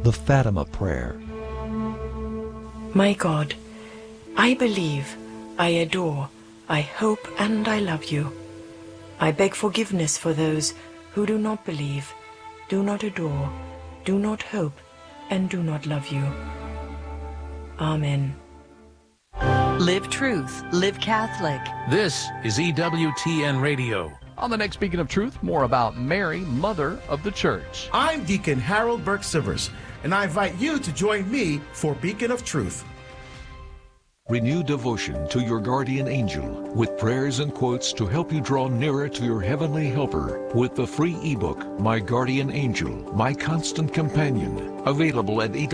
the Fatima Prayer. My God, I believe, I adore, I hope, and I love you. I beg forgiveness for those who do not believe, do not adore, do not hope, and do not love you. Amen. Live truth, live Catholic. This is EWTN Radio. On the next Beacon of Truth, more about Mary, Mother of the Church. I'm Deacon Harold Burke-Sivers, and I invite you to join me for Beacon of Truth. Renew devotion to your guardian angel with prayers and quotes to help you draw nearer to your heavenly helper with the free ebook, My Guardian Angel, My Constant Companion, available at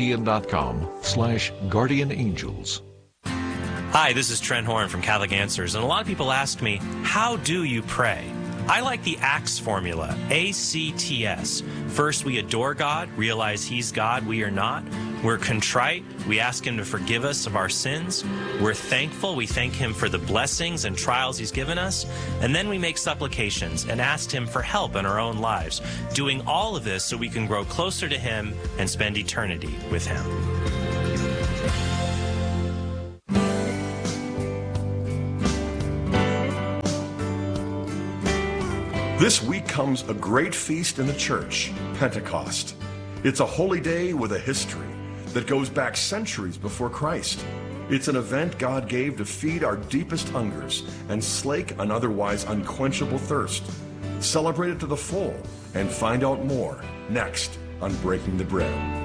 EWTN.com/guardianangels. Hi, this is Trent Horn from Catholic Answers, and a lot of people ask me, how do you pray? I like the ACTS formula, ACTS. First, we adore God, realize He's God, we are not. We're contrite, we ask Him to forgive us of our sins. We're thankful, we thank Him for the blessings and trials He's given us. And then we make supplications and ask Him for help in our own lives, doing all of this so we can grow closer to Him and spend eternity with Him. This week comes a great feast in the church, Pentecost. It's a holy day with a history that goes back centuries before Christ. It's an event God gave to feed our deepest hungers and slake an otherwise unquenchable thirst. Celebrate it to the full and find out more next on Breaking the Bread.